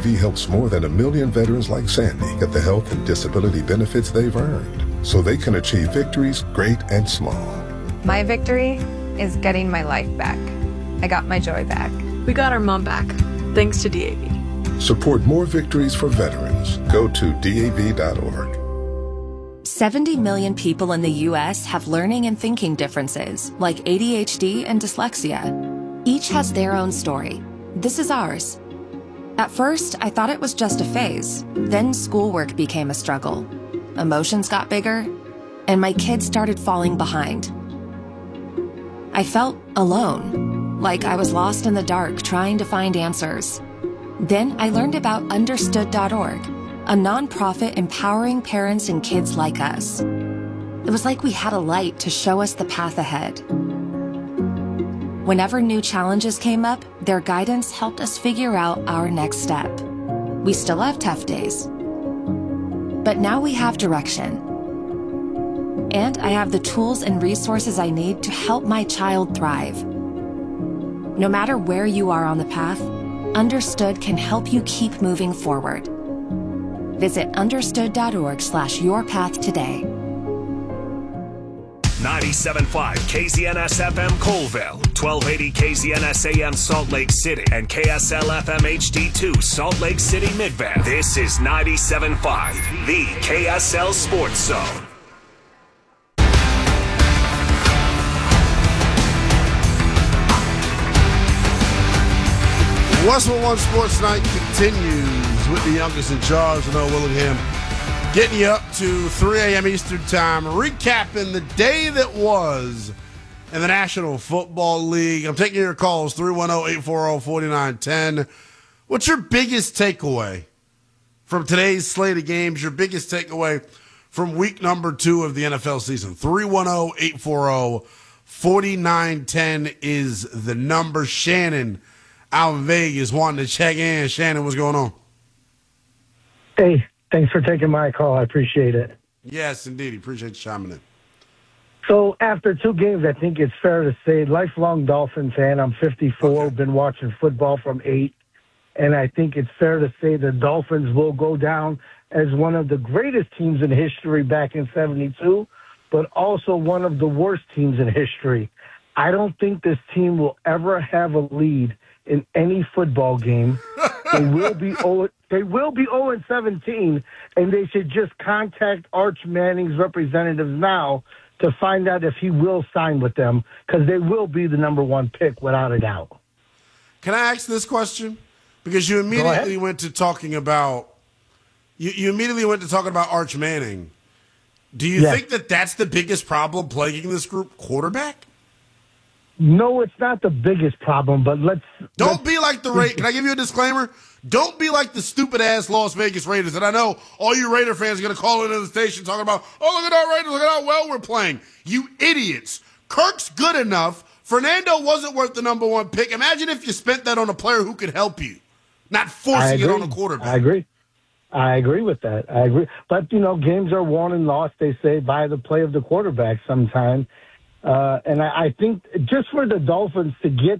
DAV helps more than 1 million veterans like Sandy get the health and disability benefits they've earned so they can achieve victories great and small. My victory is getting my life back. I got my joy back. We got our mom back, thanks to DAV. Support more victories for veterans. Go to DAV.org. 70 million people in the U.S. have learning and thinking differences, like ADHD and dyslexia. Each has their own story. This is ours. At first, I thought it was just a phase. Then schoolwork became a struggle. Emotions got bigger, and my kids started falling behind. I felt alone, like I was lost in the dark trying to find answers. Then I learned about Understood.org, a nonprofit empowering parents and kids like us. It was like we had a light to show us the path ahead. Whenever new challenges came up, their guidance helped us figure out our next step. We still have tough days, but now we have direction. And I have the tools and resources I need to help my child thrive. No matter where you are on the path, Understood can help you keep moving forward. Visit understood.org/yourpath today. 97.5 KZNS FM Colville, 1280 KZNS AM Salt Lake City, and KSL FM HD2 Salt Lake City Midvale. This is 97.5, the KSL Sports Zone. Westwood One Sports Night continues with the youngest in charge, Noah Willingham, getting you up to 3 a.m. Eastern Time, recapping the day that was in the National Football League. I'm taking your calls, 310-840-4910. What's your biggest takeaway from today's slate of games, your biggest takeaway from week number 2 of the NFL season? 310-840-4910 is the number. Shannon out in Vegas wanting to check in. Shannon, what's going on? Hey, thanks for taking my call. I appreciate it. Yes, indeed. Appreciate you chiming in. So after 2 games, I think it's fair to say, lifelong Dolphin fan. I'm 54, Okay. been watching football from 8. And I think it's fair to say the Dolphins will go down as one of the greatest teams in history back in 72, but also one of the worst teams in history. I don't think this team will ever have a lead in any football game. They will be 0-17, and they should just contact Arch Manning's representatives now to find out if he will sign with them, because they will be the number 1 pick without a doubt. Can I ask this question? Because you immediately went to talking about you immediately went to talking about Arch Manning. Do you think that that's the biggest problem plaguing this group, quarterback? No, it's not the biggest problem, but Don't be like the Raiders. Can I give you a disclaimer? Don't be like the stupid-ass Las Vegas Raiders. And I know all you Raider fans are going to call into the station talking about, oh, look at our Raiders, look at how well we're playing. You idiots. Kirk's good enough. Fernando wasn't worth the number 1 pick. Imagine if you spent that on a player who could help you, not forcing it on a quarterback. I agree with that. I agree. But, games are won and lost, they say, by the play of the quarterback sometimes. And I think just for the Dolphins to get,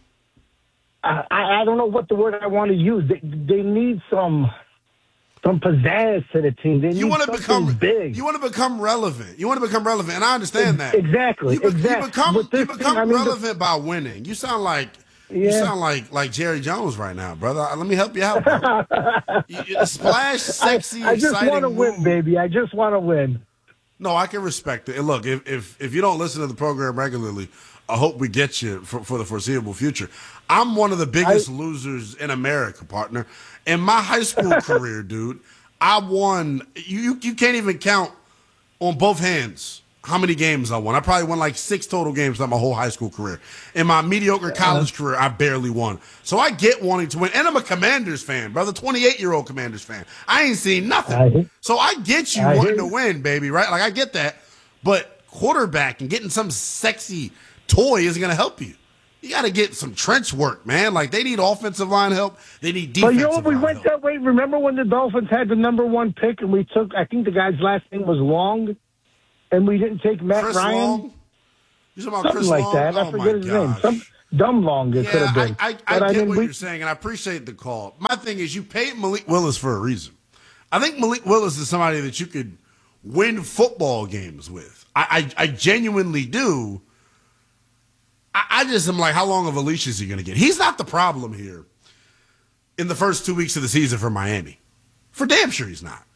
I don't know what the word I want to use. They need some pizzazz to the team. They need something big. You want to become relevant. And I understand that. Exactly. You become relevant by winning. You sound like Jerry Jones right now, brother. Let me help you out, bro. Splash, sexy, I just want to win, baby. I just want to win. No, I can respect it. And look, if you don't listen to the program regularly, I hope we get you for the foreseeable future. I'm one of the biggest losers in America, partner. In my high school career, dude, I won. You can't even count on both hands how many games I won. I probably won like 6 total games throughout my whole high school career. In my mediocre college career, I barely won. So I get wanting to win. And I'm a Commanders fan, brother, 28-year-old Commanders fan. I ain't seen nothing. So I get you wanting to win, baby, right? Like, I get that. But quarterback and getting some sexy toy isn't going to help you. You got to get some trench work, man. Like, they need offensive line help. They need defensive line help. We went that way. Remember when the Dolphins had the number 1 pick and we took, I think the guy's last name was Long? And we didn't take Matt Chris Ryan? Long? You talking about Something Chris like Long? that. I forget his name. dumb long it could have been. I get what you're saying, and I appreciate the call. My thing is, you paid Malik Willis for a reason. I think Malik Willis is somebody that you could win football games with. I genuinely do. I just am like, how long of a leash is he going to get? He's not the problem here in the first 2 weeks of the season for Miami. For damn sure he's not.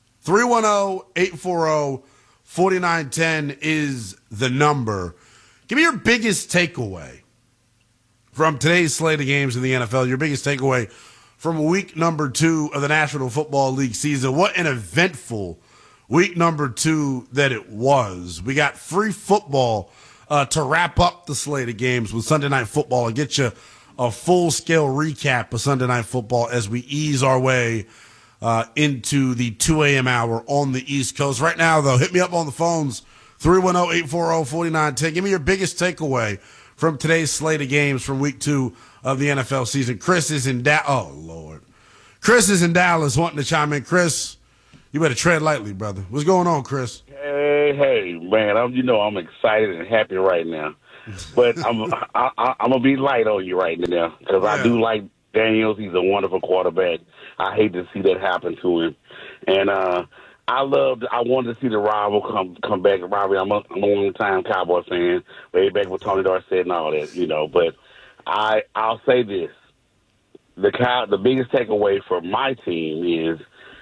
310-840-4910 is the number. Give me your biggest takeaway from today's slate of games in the NFL, your biggest takeaway from week number 2 of the National Football League season. What an eventful week number 2 that it was. We got free football to wrap up the slate of games with Sunday Night Football and get you a full-scale recap of Sunday Night Football as we ease our way into the 2 a.m. hour on the East Coast. Right now, though, hit me up on the phones, 310-840-4910. Give me your biggest takeaway from today's slate of games from week 2 of the NFL season. Chris is in Dallas. Oh, Lord. Chris is in Dallas wanting to chime in. Chris, you better tread lightly, brother. What's going on, Chris? Hey, man, I'm excited and happy right now. But I'm going to be light on you right now because I do like Daniels. He's a wonderful quarterback. I hate to see that happen to him. And I wanted to see the rival come back. Robbie, I'm a long-time Cowboy fan, way back with Tony Dorsett and all that, But I'll say this. The biggest takeaway for my team is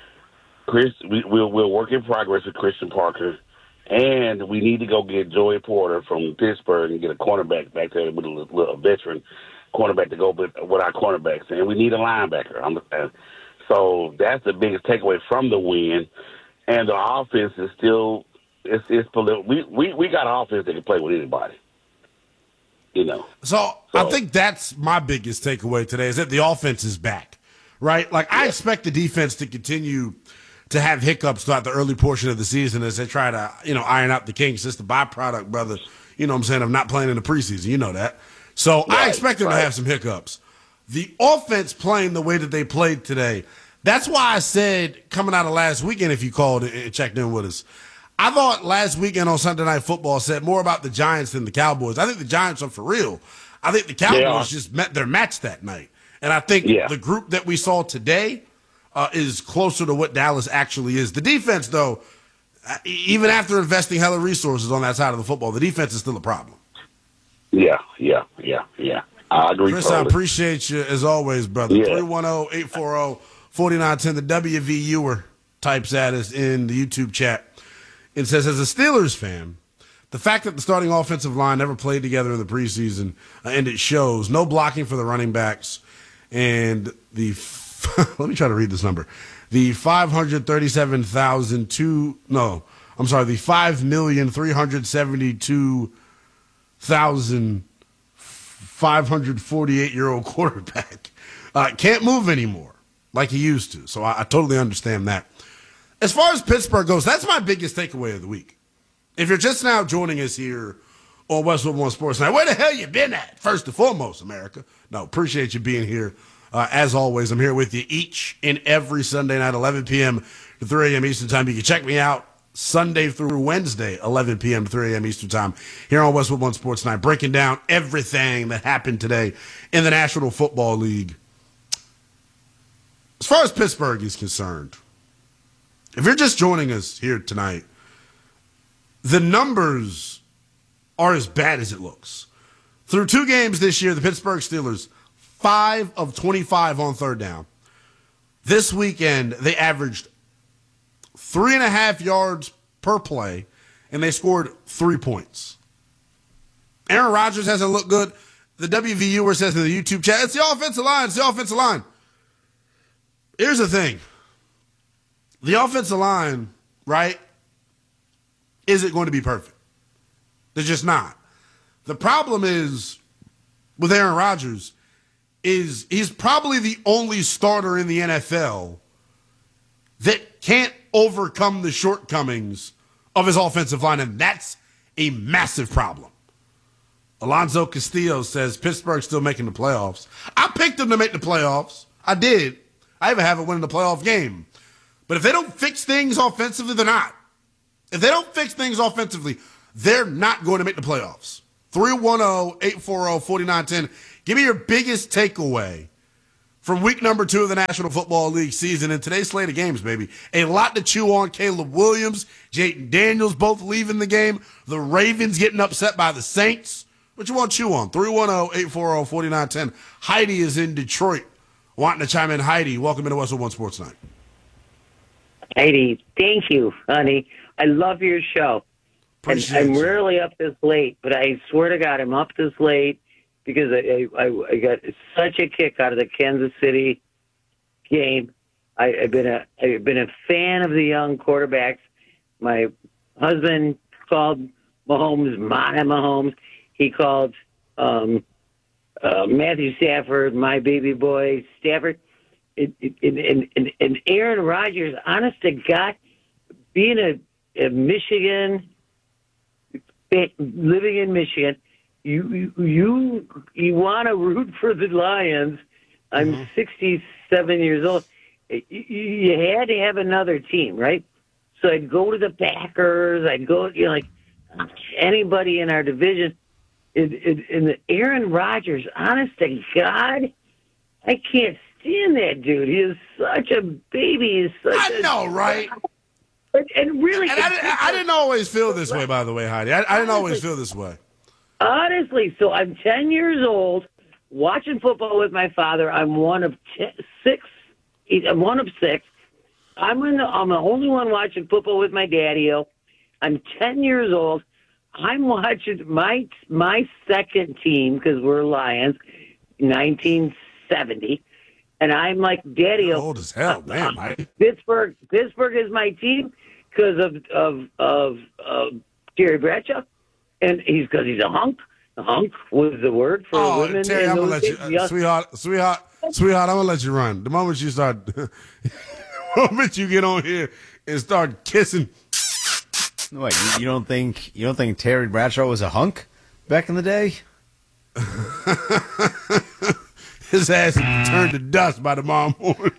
we'll work in progress with Christian Parker. And we need to go get Joey Porter from Pittsburgh and get a cornerback back there with a veteran cornerback to go with our cornerbacks. And we need a linebacker. So that's the biggest takeaway from the win. And the offense is still we got an offense that can play with anybody. So I think that's my biggest takeaway today is that the offense is back, right? Like I expect the defense to continue to have hiccups throughout the early portion of the season as they try to, iron out the kinks. It's the byproduct, brother, of not playing in the preseason. You know that. So I expect them to have some hiccups. The offense playing the way that they played today, that's why I said coming out of last weekend, if you called and checked in with us, I thought last weekend on Sunday Night Football said more about the Giants than the Cowboys. I think the Giants are for real. I think the Cowboys just met their match that night. And I think the group that we saw today is closer to what Dallas actually is. The defense, though, even after investing hella resources on that side of the football, the defense is still a problem. Yeah. I agree. Chris, I appreciate you as always, brother. 310-840-4910. The WV viewer types at us in the YouTube chat and says, as a Steelers fan, the fact that the starting offensive line never played together in the preseason, and it shows, no blocking for the running backs, and the let me try to read this number. The 5,372,548-year-old quarterback can't move anymore like he used to. So I totally understand that. As far as Pittsburgh goes, that's my biggest takeaway of the week. If you're just now joining us here on Westwood One Sports Night, where the hell you been at? First and foremost, America. No, appreciate you being here. As always, I'm here with you each and every Sunday night, 11 p.m. to 3 a.m. Eastern Time. You can check me out Sunday through Wednesday, 11 p.m. to 3 a.m. Eastern Time, here on Westwood One Sports Night, breaking down everything that happened today in the National Football League. As far as Pittsburgh is concerned, if you're just joining us here tonight, the numbers are as bad as it looks. Through 2 games this year, the Pittsburgh Steelers, 5 of 25 on third down. This weekend, they averaged 3.5 yards per play, and they scored 3 points. Aaron Rodgers hasn't looked good. The WVUer says in the YouTube chat, it's the offensive line, it's the offensive line. Here's the thing. The offensive line, right, isn't going to be perfect. They're just not. The problem is with Aaron Rodgers is he's probably the only starter in the NFL that can't overcome the shortcomings of his offensive line, and that's a massive problem. Alonzo Castillo says Pittsburgh's still making the playoffs. I picked them to make the playoffs. I did. I even haven't won the playoff game. But if they don't fix things offensively, they're not. If they don't fix things offensively, they're not going to make the playoffs. 310-840-4910. Give me your biggest takeaway from week number 2 of the National Football League season and today's slate of games, baby. A lot to chew on. Caleb Williams, Jayden Daniels both leaving the game. The Ravens getting upset by the Saints. What you want to chew on? 310-840-4910. Heidi is in Detroit. Wanting to chime in. Heidi, welcome into Westwood One Sports Night. Heidi, thank you, honey. I love your show. And I'm rarely up this late, but I swear to God, I'm up this late because I got such a kick out of the Kansas City game. I've been a fan of the young quarterbacks. My husband called Mahomes Mana Mahomes. He called Matthew Stafford, my baby boy Stafford. And Aaron Rodgers, honest to God, being a Michigan, living in Michigan, you want to root for the Lions. I'm 67 years old. You had to have another team, right? So I'd go to the Packers. I'd go, like anybody in our division. In the Aaron Rodgers, honest to God, I can't stand that dude. He is such a baby. He's such I know, right? And really, I didn't always feel this way, by the way, Heidi. I didn't always feel this way. Honestly, so I'm 10 years old, watching football with my father. I'm one of 6. I'm one of 6. I'm the only one watching football with my daddy-o. I'm 10 years old. I'm watching my second team, because we're Lions, 1970. And I'm like, Daddy, you're old as hell, man. Pittsburgh is my team because of Terry Bradshaw, and because he's a hunk. A hunk was the word for women. Terry, I'm gonna let you, sweetheart. I'm gonna let you run. The moment you start, the moment you get on here and start kissing. Wait, you don't think Terry Bradshaw was a hunk back in the day? His ass turned to dust by tomorrow morning.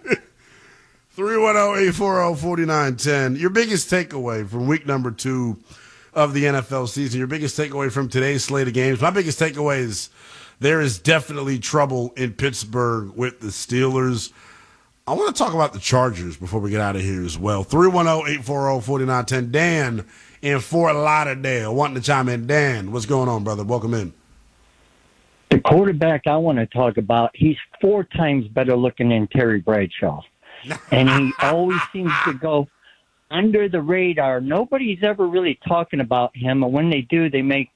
310-840-4910. Your biggest takeaway from week number 2 of the NFL season, your biggest takeaway from today's slate of games. My biggest takeaway is there is definitely trouble in Pittsburgh with the Steelers. I want to talk about the Chargers before we get out of here as well. 310-840-4910. Dan in Fort Lauderdale wanting to chime in. Dan, what's going on, brother? Welcome in. The quarterback I want to talk about, he's 4 times better looking than Terry Bradshaw. And he always seems to go under the radar. Nobody's ever really talking about him. And when they do, they make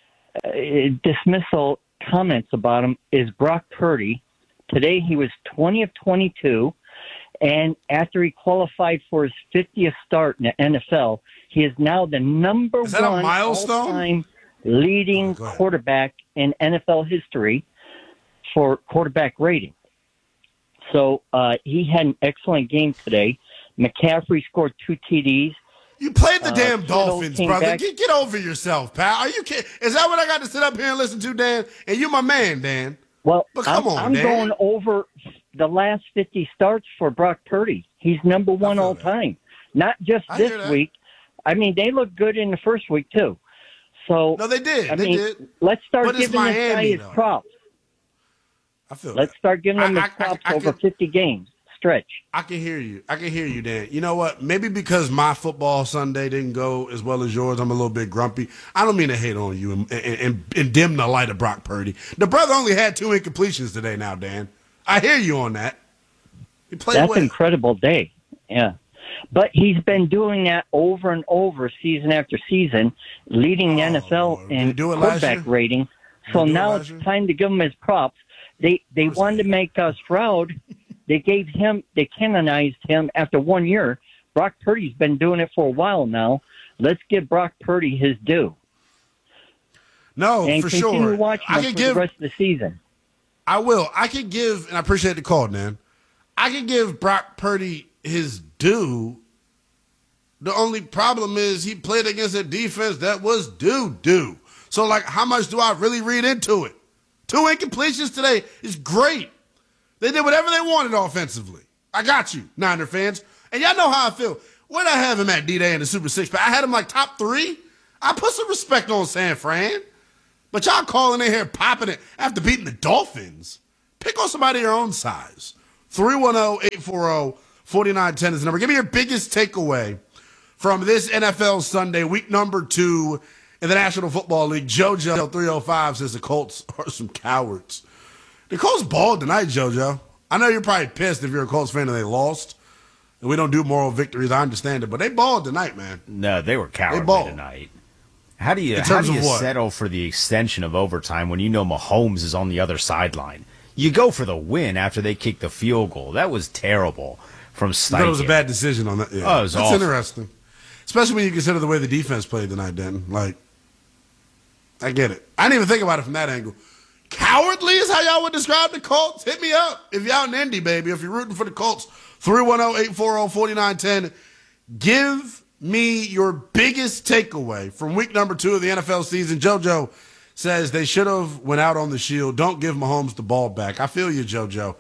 dismissal comments about him, is Brock Purdy. Today he was 20 of 22. And after he qualified for his 50th start in the NFL, he is now the number one all-time leading quarterback in NFL history for quarterback rating. So he had an excellent game today. McCaffrey scored 2 TDs. You played the damn Dolphins, brother. Get over yourself, pal. Are you kidding? Is that what I got to sit up here and listen to, Dan? And you my man, Dan. Well, but come on, I'm Dan. going over the last 50 starts for Brock Purdy. He's number 1 all time. Not just this week. I mean, they looked good in the first week, too. So, no, they did. Let's start giving this guy his props. Let's start giving him his props over 50 games stretch. I can hear you, Dan. You know what? Maybe because my football Sunday didn't go as well as yours, I'm a little bit grumpy. I don't mean to hate on you and dim the light of Brock Purdy. The brother only had 2 incompletions today now, Dan. I hear you on that. He played That's well. an incredible day. Yeah. But he's been doing that over and over, season after season, leading the NFL in quarterback rating. So now it's time to give him his props. They wanted to make us proud. They canonized him after 1 year. Brock Purdy's been doing it for a while now. Let's give Brock Purdy his due. No, and for sure. Continue watching him for the rest of the season. I will. I can give, and I appreciate the call, Dan. I can give Brock Purdy his due. The only problem is he played against a defense that was doo-doo. So, how much do I really read into it? 2 incompletions today is great. They did whatever they wanted offensively. I got you, Niner fans. And y'all know how I feel. Where'd I have him at D-Day in the Super 6? I had him top 3. I put some respect on San Fran. But y'all calling in here, popping it after beating the Dolphins. Pick on somebody your own size. 310-840-4910 is the number. Give me your biggest takeaway from this NFL Sunday, week number 2 in the National Football League. JoJo 305 says the Colts are some cowards. The Colts balled tonight, JoJo. I know you're probably pissed if you're a Colts fan and they lost. And we don't do moral victories. I understand it. But they balled tonight, man. No, they were cowardly tonight. How do you settle for the extension of overtime when you know Mahomes is on the other sideline? You go for the win after they kick the field goal. That was terrible from Steichen. That was a bad decision on that. Yeah. Oh, it was That's awful. Interesting. Especially when you consider the way the defense played tonight, Denton. Like, I get it. I didn't even think about it from that angle. Cowardly is how y'all would describe the Colts? Hit me up if y'all in Indy, baby. If you're rooting for the Colts, 310-840-4910. Give me your biggest takeaway from week number 2 of the NFL season. JoJo says they should have went out on the shield. Don't give Mahomes the ball back. I feel you, JoJo.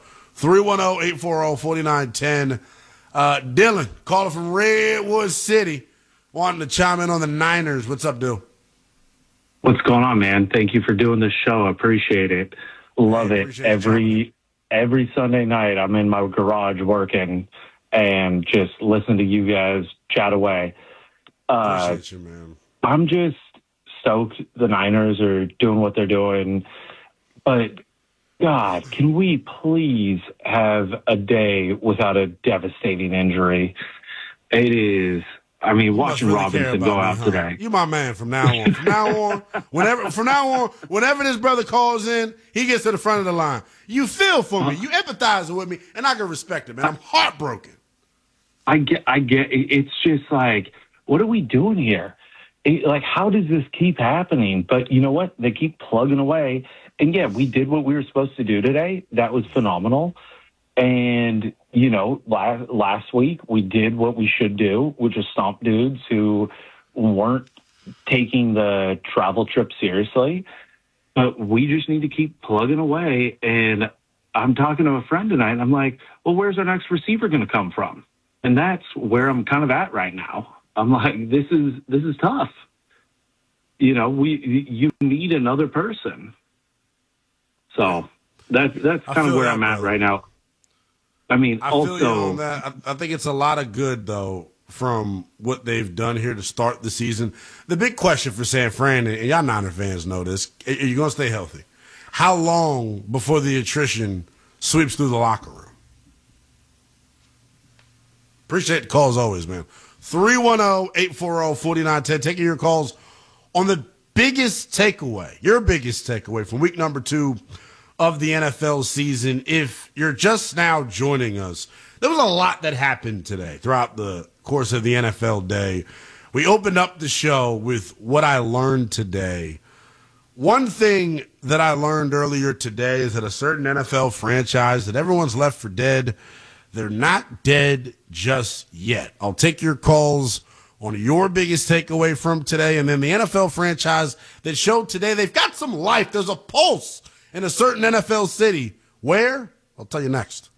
310-840-4910. Dylan, caller from Redwood City, wanting to chime in on the Niners. What's up, dude? What's going on, man? Thank you for doing this show. I appreciate it. Love it. Every Sunday night, I'm in my garage working and just listen to you guys chat away. Appreciate you, man. I'm just stoked the Niners are doing what they're doing. But, God, can we please have a day without a devastating injury? It is... I mean, watching really Robinson go out today. You my man from now on. From now on, whenever this brother calls in, he gets to the front of the line. You feel for me. You empathize with me, and I can respect it, man. I'm heartbroken. I get. It's just like, what are we doing here? How does this keep happening? But you know what? They keep plugging away. And yeah, we did what we were supposed to do today. That was phenomenal. And, you know, last week we did what we should do, which is stomp dudes who weren't taking the travel trip seriously. But we just need to keep plugging away. And I'm talking to a friend tonight, and I'm like, well, where's our next receiver going to come from? And that's where I'm kind of at right now. I'm like, this is tough. You know, you need another person. So that's kind of where I'm at right now. I mean, I feel you on that. I think it's a lot of good, though, from what they've done here to start the season. The big question for San Fran, and y'all Niner fans know this, are you going to stay healthy? How long before the attrition sweeps through the locker room? Appreciate the calls always, man. 310-840-4910. Taking your calls on the biggest takeaway, your biggest takeaway from week number 2 of the NFL season. If you're just now joining us, there was a lot that happened today throughout the course of the NFL day. We opened up the show with what I learned today. One thing that I learned earlier today is that a certain NFL franchise that everyone's left for dead, they're not dead just yet. I'll take your calls on your biggest takeaway from today, and then the NFL franchise that showed today they've got some life. There's a pulse in a certain NFL city. Where? I'll tell you next.